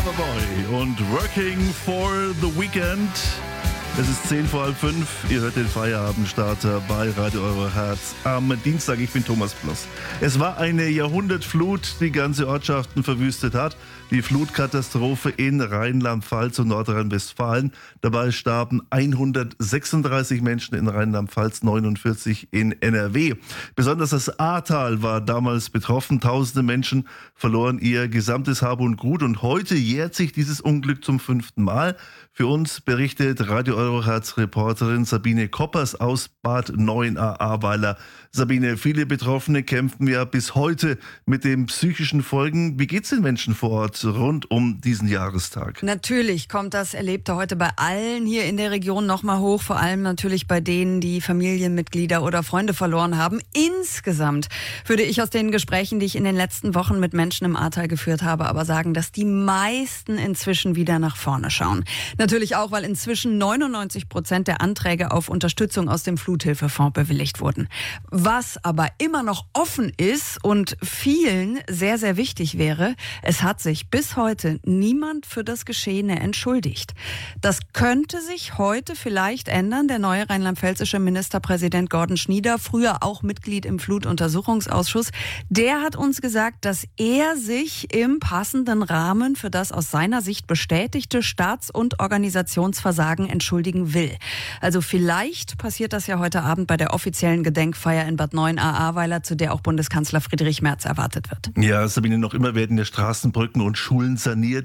Loverboy und Working for the Weekend. Es ist 5:10. Ihr hört den Feierabendstarter bei Radio Euro Herz am Dienstag. Ich bin Thomas Ploss. Es war eine Jahrhundertflut, die ganze Ortschaften verwüstet hat. Die Flutkatastrophe in Rheinland-Pfalz und Nordrhein-Westfalen. Dabei starben 136 Menschen in Rheinland-Pfalz, 49 in NRW. Besonders das Ahrtal war damals betroffen. Tausende Menschen verloren ihr gesamtes Hab und Gut. Und heute jährt sich dieses Unglück zum 5. Mal. Für uns berichtet Radio Euro Herz Reporterin Sabine Koppers aus Bad Neuenahr-Ahrweiler. Sabine, viele Betroffene kämpfen ja bis heute mit den psychischen Folgen. Wie geht's den Menschen vor Ort rund um diesen Jahrestag? Natürlich kommt das Erlebte heute bei allen hier in der Region nochmal hoch, vor allem natürlich bei denen, die Familienmitglieder oder Freunde verloren haben. Insgesamt würde ich aus den Gesprächen, die ich in den letzten Wochen mit Menschen im Ahrtal geführt habe, aber sagen, dass die meisten inzwischen wieder nach vorne schauen. Natürlich auch, weil inzwischen 99% der Anträge auf Unterstützung aus dem Fluthilfefonds bewilligt wurden. Was aber immer noch offen ist und vielen sehr, sehr wichtig wäre, es hat sich bis heute niemand für das Geschehene entschuldigt. Das könnte sich heute vielleicht ändern. Der neue rheinland-pfälzische Ministerpräsident Gordon Schnieder, früher auch Mitglied im Flutuntersuchungsausschuss, der hat uns gesagt, dass er sich im passenden Rahmen für das aus seiner Sicht bestätigte Staats- und Organisationsversagen entschuldigen will. Also vielleicht passiert das ja heute Abend bei der offiziellen Gedenkfeier in Bad Neuenahr-Ahrweiler, zu der auch Bundeskanzler Friedrich Merz erwartet wird. Ja, Sabine, noch immer werden ja Straßen, Brücken und Schulen saniert.